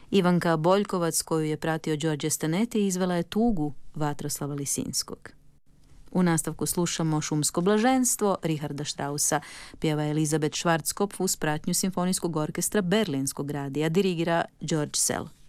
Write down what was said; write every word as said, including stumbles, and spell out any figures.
Ivanka Boljkovac, koju je pratio Đorđe Staneti, izvela je tugu Vatroslava Lisinskog. U nastavku slušamo Šumsko blaženstvo Richarda Straussa. Pjeva Elizabeth Schwarzkopf uz pratnju Simfonijskog orkestra Berlinskog radija. Dirigira George Szell.